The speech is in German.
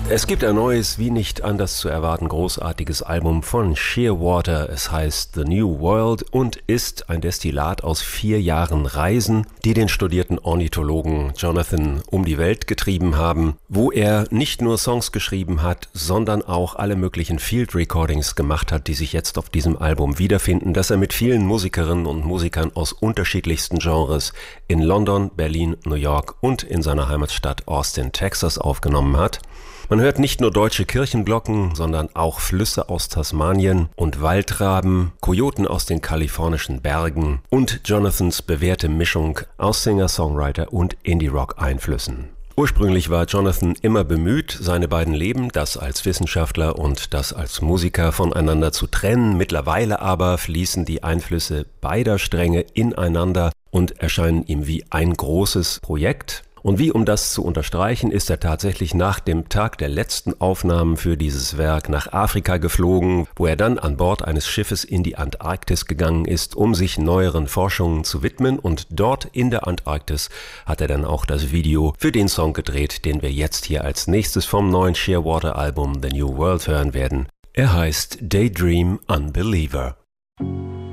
Es gibt ein neues, wie nicht anders zu erwarten, großartiges Album von Shearwater. Es heißt The New World und ist ein Destillat aus 4 Jahren Reisen, die den studierten Ornithologen Jonathan um die Welt getrieben haben, wo er nicht nur Songs geschrieben hat, sondern auch alle möglichen Field Recordings gemacht hat, die sich jetzt auf diesem Album wiederfinden, das er mit vielen Musikerinnen und Musikern aus unterschiedlichsten Genres in London, Berlin, New York und in seiner Heimatstadt Austin, Texas aufgenommen hat. Man hört nicht nur deutsche Kirchenglocken, sondern auch Flüsse aus Tasmanien und Waldraben, Kojoten aus den kalifornischen Bergen und Jonathans bewährte Mischung aus Singer-Songwriter und Indie-Rock-Einflüssen. Ursprünglich war Jonathan immer bemüht, seine beiden Leben, das als Wissenschaftler und das als Musiker, voneinander zu trennen. Mittlerweile aber fließen die Einflüsse beider Stränge ineinander und erscheinen ihm wie ein großes Projekt. Und wie um das zu unterstreichen, ist er tatsächlich nach dem Tag der letzten Aufnahmen für dieses Werk nach Afrika geflogen, wo er dann an Bord eines Schiffes in die Antarktis gegangen ist, um sich neueren Forschungen zu widmen. Und dort in der Antarktis hat er dann auch das Video für den Song gedreht, den wir jetzt hier als nächstes vom neuen Shearwater-Album The New World hören werden. Er heißt Daydream Unbeliever.